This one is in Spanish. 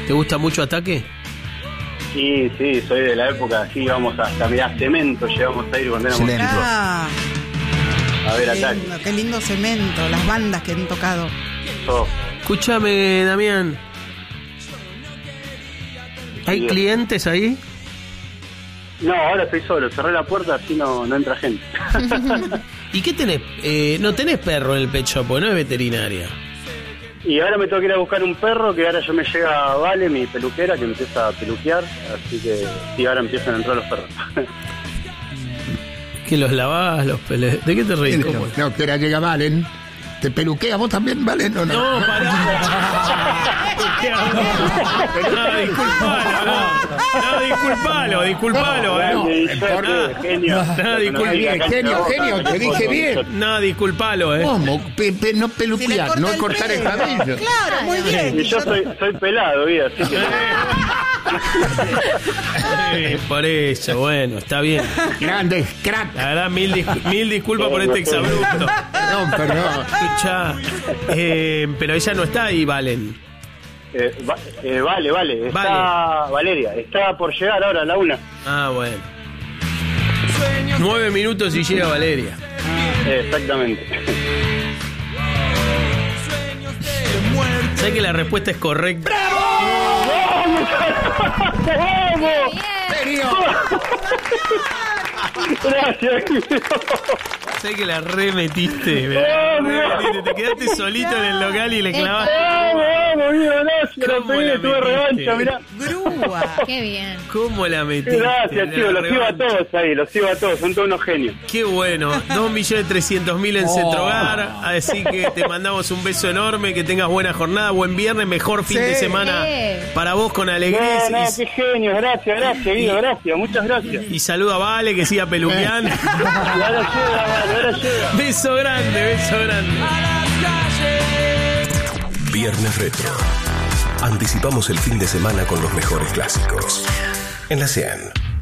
¿Te gusta mucho Ataque? Sí, soy de la época, así íbamos hasta Cemento, llegamos a ir cuando éramos chicos. Ah, A ver, qué Ataque. lindo, qué lindo Cemento, las bandas que han tocado. Oh, Escúchame, Damián. ¿Hay Sí. clientes ahí? No, ahora estoy solo, cerré la puerta, así no entra gente. ¿Y qué tenés? No tenés perro en el pet shop, porque no es veterinaria. Y ahora me tengo que ir a buscar un perro, que ahora ya me llega Vale, mi peluquera, que empieza a peluquear, así que sí, ahora empiezan a entrar los perros. ¿Que los lavás, los pele... ¿De qué te reís? ¿Cómo? No, que ahora llega Valen. ¿Te peluquea vos también, Valen? ¿O no? No, pará. No, disculpalo. Genio. No, disculpe. Bien, genio, te dije bien. No, disculpalo, ¿Cómo? No Si le peluquear, corta no el cortar el pelo. cabello. Claro, muy bien. Y yo soy pelado, vida, así que... Por eso, bueno, está bien. Grande, crack. La verdad, mil disculpas por este exabrupto. Perdón. Escuchá, pero ella no está ahí, Valen. Vale. Está Valeria. Está por llegar ahora a la 1. Ah, bueno. 9 minutos y llega Valeria. Exactamente. Sé que la respuesta es correcta. ¡Vamos! ¿Serio? Gracias. Sé que la remetiste. Te quedaste solito en el local y le clavaste. Vamos, vida, gracias. La ¿Cómo pegué, la tuve revancha, metiste? mirá. Grúa. Qué bien. ¿Cómo la metiste? Gracias, tío, los sigo a todos ahí, los sigo a todos, son todos unos genios. Qué bueno, 2.300.000 en Centrogar. Así que te mandamos un beso enorme, que tengas buena jornada, buen viernes, mejor fin de semana para vos con alegría. No, qué genio, gracias, Guido, gracias, muchas gracias. Y saluda a Vale, que siga peluqueando. Y ahora llega, vale, ahora llega. Beso grande. Viernes Retro. Anticipamos el fin de semana con los mejores clásicos. En la 100.